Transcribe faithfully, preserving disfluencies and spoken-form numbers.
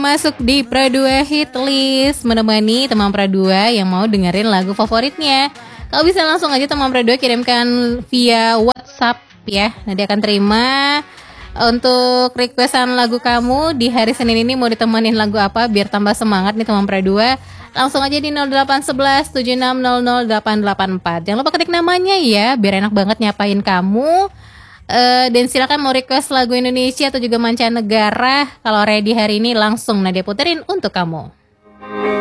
Masuk di Pro dua Hit List, menemani teman Pro dua yang mau dengerin lagu favoritnya. Kau bisa langsung aja teman Pro dua kirimkan via WhatsApp ya. Nanti akan terima untuk requestan lagu kamu di hari Senin ini, mau ditemenin lagu apa biar tambah semangat nih teman Pro dua. Langsung aja di nol delapan satu satu tujuh enam nol nol delapan delapan empat. Jangan lupa ketik namanya ya, biar enak banget nyapain kamu. Uh, dan silakan mau request lagu Indonesia atau juga mancanegara. Kalau ready hari ini langsung Nadia puterin untuk kamu.